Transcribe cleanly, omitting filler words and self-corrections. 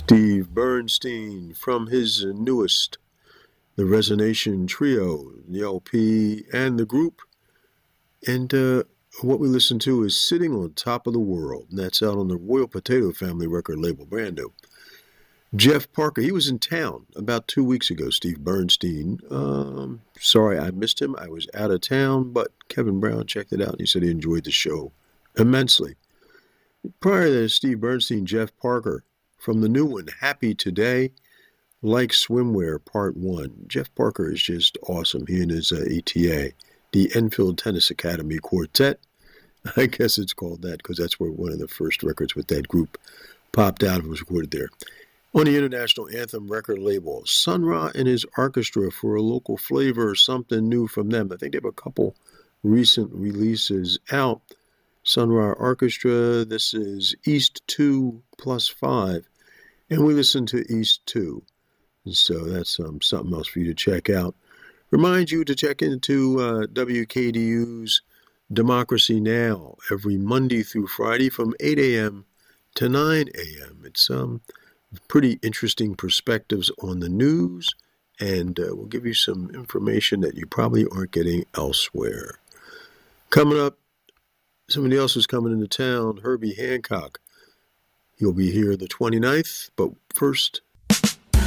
Steve Bernstein from his newest, The Resonation Trio, the LP, and the group. And what we listen to is Sitting on Top of the World, and that's out on the Royal Potato Family record label, brand new. Jeff Parker, he was in town about 2 weeks ago, Steve Bernstein. Sorry I missed him. I was out of town, but Kevin Brown checked it out, and he said he enjoyed the show immensely. Prior to Steve Bernstein, Jeff Parker from the new one, Happy Today, Like Swimwear, Part 1. Jeff Parker is just awesome. He and his ETA, the Enfield Tennis Academy Quartet. I guess it's called that because that's where one of the first records with that group popped out and was recorded there. On the International Anthem record label, Sun Ra and his orchestra for a local flavor, something new from them. I think they have a couple recent releases out. Sun Ra Orchestra, this is East 2 plus 5, and we listen to East 2. And so that's something else for you to check out. Remind you to check into WKDU's Democracy Now! Every Monday through Friday from 8 a.m. to 9 a.m. It's pretty interesting perspectives on the news, and we'll give you some information that you probably aren't getting elsewhere. Coming up, somebody else is coming into town, Herbie Hancock. He'll be here the 29th, but first,